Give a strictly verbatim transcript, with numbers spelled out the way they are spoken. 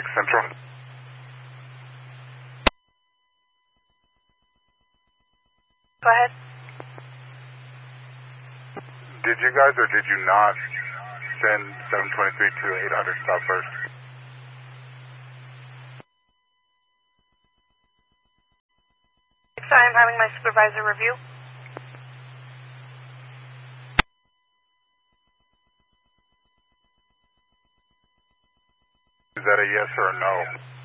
six Central. Go ahead. Did you guys or did you not send seven twenty-three to eight hundred South First? Sorry, I'm having my supervisor review. Is that a yes or a no?